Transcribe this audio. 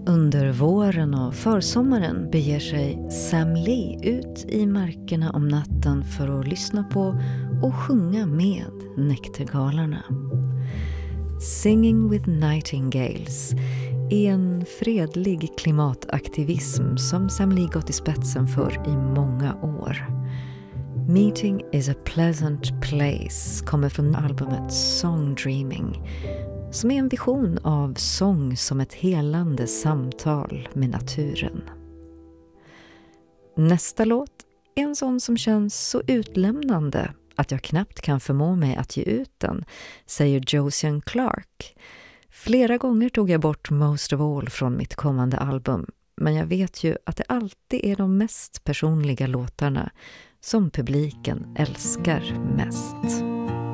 Under våren och försommaren beger sig Sam Lee ut i markerna om natten för att lyssna på och sjunga med näktergalarna. Singing with Nightingales är en fredlig klimataktivism som Sam Lee gått i spetsen för i många år. Meeting is a pleasant place kommer från albumet Song Dreaming, som är en vision av sång som ett helande samtal med naturen. Nästa låt är en sån som känns så utlämnande att jag knappt kan förmå mig att ge ut den, säger Josian Clark. Flera gånger tog jag bort Most of All från mitt kommande album, men jag vet ju att det alltid är de mest personliga låtarna som publiken älskar mest.